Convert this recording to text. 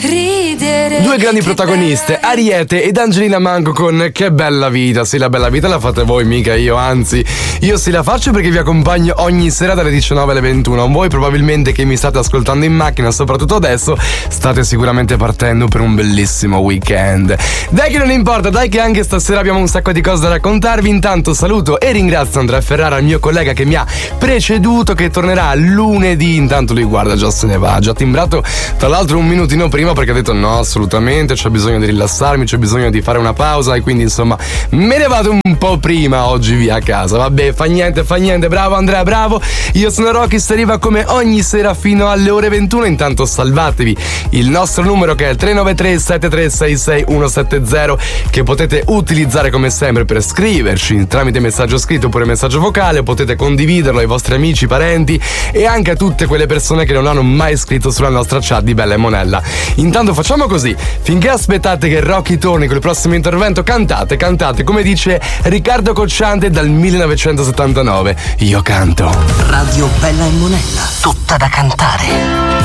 Due grandi protagoniste, Ariete ed Angelina Mango con Che bella vita. Sì, la bella vita la fate voi, mica io, anzi io sì la faccio perché vi accompagno ogni sera dalle 19 alle 21. Voi probabilmente che mi state ascoltando in macchina, soprattutto adesso, state sicuramente partendo per un bellissimo weekend. Dai che non importa, dai che anche stasera abbiamo un sacco di cose da raccontarvi. Intanto saluto e ringrazio Andrea Ferrara, il mio collega che mi ha preceduto, che tornerà lunedì. Intanto lui guarda, già se ne va, già timbrato tra l'altro un minutino prima perché ha detto no, assolutamente c'è bisogno di rilassarmi, c'è bisogno di fare una pausa, e quindi insomma me ne vado un po' prima oggi via a casa. Vabbè, fa niente, bravo Andrea, bravo. Io sono Rocky, si arriva come ogni sera fino alle ore 21. Intanto salvatevi il nostro numero che è il 393 7366 170, che potete utilizzare come sempre per scriverci tramite messaggio scritto oppure messaggio vocale. Potete condividerlo ai vostri amici, parenti e anche a tutte quelle persone che non hanno mai scritto sulla nostra chat di Bella e Monella. Intanto facciamo così, finché aspettate che Rocky torni con il prossimo intervento, cantate come dice Riccardo Cocciante dal 1979. Io canto. Radio Bella e Monella, tutta da cantare.